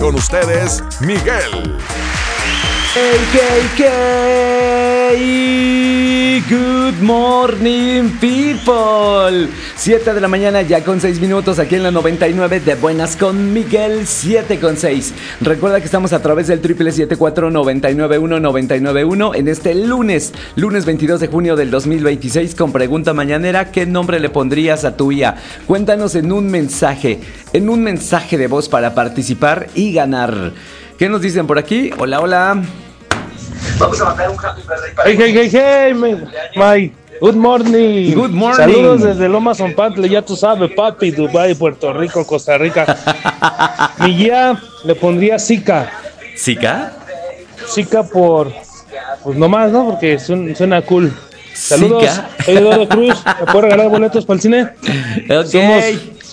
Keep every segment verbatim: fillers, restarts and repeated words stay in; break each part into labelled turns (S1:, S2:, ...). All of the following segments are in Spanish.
S1: Con ustedes, Miguel.
S2: Hey, hey, hey, good morning, people. siete de la mañana, ya con seis minutos, aquí en la noventa y nueve de Buenas con Miguel, siete con seis. Recuerda que estamos a través del triple siete cuatro nueve nueve uno nueve nueve uno en este lunes, lunes veintidós de junio del dos mil veintiséis, con pregunta mañanera: ¿qué nombre le pondrías a tu I A? Cuéntanos en un mensaje, en un mensaje de voz para participar y ganar. ¿Qué nos dicen por aquí? Hola, hola.
S3: Vamos a mandar un happy birthday para
S4: Hey, hey, hey, hey, man. My good morning.
S2: Good morning.
S4: Saludos desde Lomas Zonpantle, ya tú sabes, papi, Dubái, Puerto Rico, Costa Rica. Mi guía le pondría Zika.
S2: ¿Zika?
S4: Zika por, pues nomás, ¿no? Porque suena, suena cool. Saludos,
S2: Zika.
S4: soy Eduardo Cruz. ¿Me puedo regalar boletos para el cine?
S2: Ok.
S4: Somos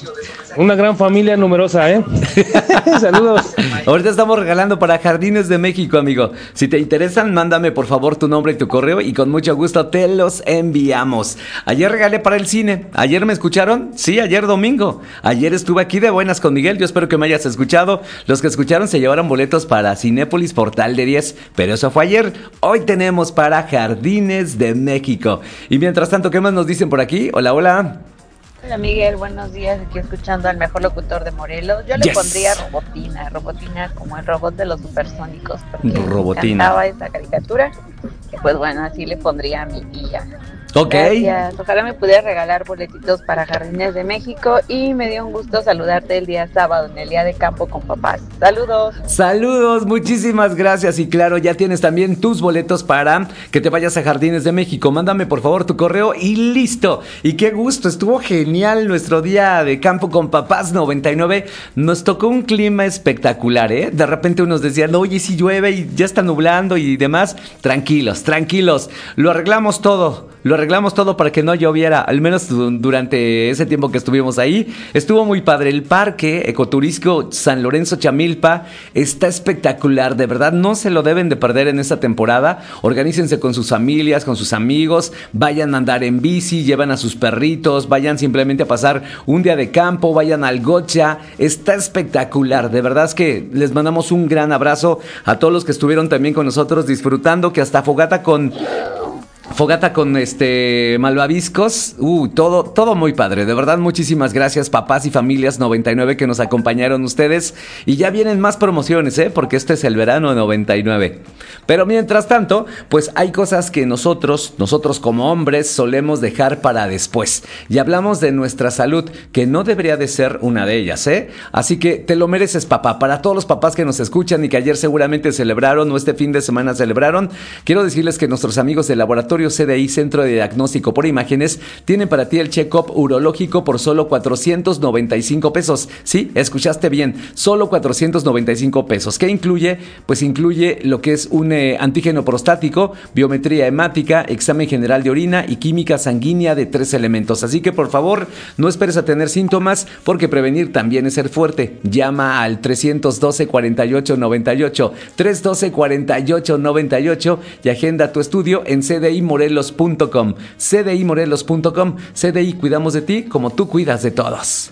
S4: una gran familia numerosa, ¿eh? Saludos.
S2: Ahorita estamos regalando para Jardines de México, amigo. Si te interesan, mándame por favor tu nombre y tu correo y con mucho gusto te los enviamos. Ayer regalé para el cine. ¿Ayer me escucharon? Sí, ayer domingo. Ayer estuve aquí de Buenas con Miguel. Yo espero que me hayas escuchado. Los que escucharon se llevaron boletos para Cinépolis Portal de diez. Pero eso fue ayer. Hoy tenemos para Jardines de México. Y mientras tanto, ¿qué más nos dicen por aquí? Hola, hola.
S5: Hola Miguel, buenos días, aquí escuchando al mejor locutor de Morelos. Yo le
S2: Yes.
S5: pondría Robotina, Robotina como el robot de los supersónicos, porque
S2: Robotina.
S5: me encantaba esa caricatura. Y pues bueno, así le pondría a mi guía.
S2: Ok.
S5: Gracias, ojalá me pudiera regalar boletitos para Jardines de México y me dio un gusto saludarte el día sábado en el día de campo con papás. Saludos.
S2: Saludos, muchísimas gracias. Y claro, ya tienes también tus boletos para que te vayas a Jardines de México. Mándame por favor tu correo y listo. Y qué gusto, estuvo genial nuestro día de campo con papás noventa y nueve. Nos tocó un clima espectacular, ¿eh? De repente unos decían, oye, si llueve y ya está nublando y demás. Tranquilos, tranquilos. Lo arreglamos todo. Lo arreglamos todo para que no lloviera, al menos durante ese tiempo que estuvimos ahí. Estuvo muy padre. El parque ecoturístico San Lorenzo Chamilpa está espectacular, de verdad, no se lo deben de perder en esta temporada. Organícense con sus familias, con sus amigos, vayan a andar en bici, llevan a sus perritos, vayan simplemente a pasar un día de campo, vayan al Gocha. Está espectacular, de verdad es que les mandamos un gran abrazo a todos los que estuvieron también con nosotros disfrutando, que hasta fogata con... Fogata con este malvaviscos, uh, todo, todo muy padre, de verdad muchísimas gracias papás y familias noventa y nueve que nos acompañaron ustedes, y ya vienen más promociones, ¿eh? Porque este es el verano noventa y nueve, pero mientras tanto, pues hay cosas que nosotros, nosotros como hombres solemos dejar para después, y hablamos de nuestra salud, que no debería de ser una de ellas, ¿eh? Así que te lo mereces, papá. Para todos los papás que nos escuchan y que ayer seguramente celebraron o este fin de semana celebraron, quiero decirles que nuestros amigos del laboratorio C D I, Centro de Diagnóstico por Imágenes, tienen para ti el check-up urológico por solo cuatrocientos noventa y cinco pesos. Sí, escuchaste bien, solo cuatrocientos noventa y cinco pesos. ¿Qué incluye? Pues incluye lo que es un eh, antígeno prostático, biometría hemática, examen general de orina y química sanguínea de tres elementos. Así que por favor, no esperes a tener síntomas, porque prevenir también es ser fuerte. Llama al trescientos doce, cuarenta y ocho, noventa y ocho, trescientos doce, cuarenta y ocho, noventa y ocho y agenda tu estudio en C D I Morelos punto com. C D I Morelos punto com. C D I, cuidamos de ti como tú cuidas de todos.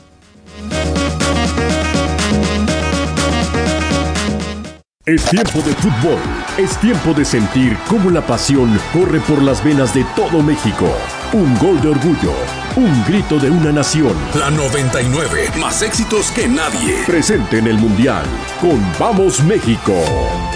S1: Es tiempo de fútbol. Es tiempo de sentir cómo la pasión corre por las venas de todo México. Un gol de orgullo. Un grito de una nación.
S6: La noventa y nueve, más éxitos que nadie.
S1: Presente en el Mundial con Vamos México.